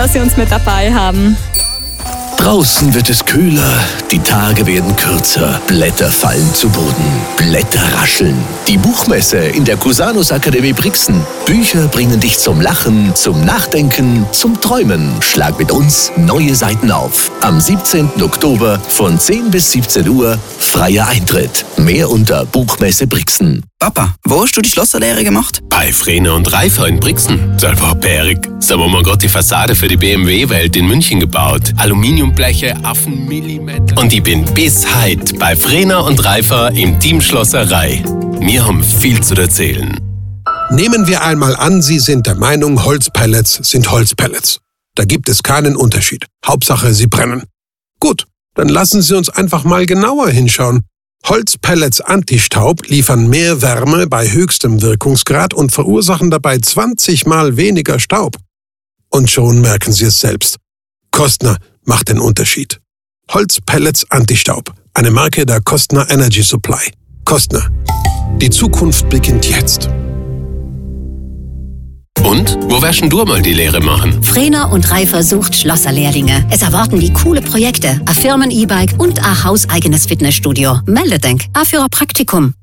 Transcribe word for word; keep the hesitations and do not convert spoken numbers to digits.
dass Sie uns mit dabei haben. Draußen wird es kühler, die Tage werden kürzer, Blätter fallen zu Boden, Blätter rascheln. Die Buchmesse in der Cusanus Akademie Brixen. Bücher bringen dich zum Lachen, zum Nachdenken, zum Träumen. Schlag mit uns neue Seiten auf. Am siebzehnten Oktober von zehn bis siebzehn Uhr, freier Eintritt. Mehr unter Buchmesse Brixen. Papa, wo hast du die Schlosserlehre gemacht? Bei Frehner und Reifer in Brixen. Das war bärig. So haben wir gerade die Fassade für die B M W-Welt in München gebaut. Aluminiumbleche, Affenmillimeter. Und ich bin bis heute bei Frehner und Reifer im Team Schlosserei. Wir haben viel zu erzählen. Nehmen wir einmal an, Sie sind der Meinung, Holzpellets sind Holzpellets. Da gibt es keinen Unterschied. Hauptsache, sie brennen. Gut, dann lassen Sie uns einfach mal genauer hinschauen. Holzpellets Antistaub liefern mehr Wärme bei höchstem Wirkungsgrad und verursachen dabei zwanzig Mal weniger Staub. Und schon merken Sie es selbst. Kostner macht den Unterschied. Holzpellets Antistaub, eine Marke der Kostner Energy Supply. Kostner. Die Zukunft beginnt jetzt. Und? Wo wirst denn du mal die Lehre machen? Frehner und Reifer sucht Schlosserlehrlinge. Es erwarten die coole Projekte, ein Firmen-E-Bike und ein hauseigenes Fitnessstudio. Melde denk, auch für ein Praktikum.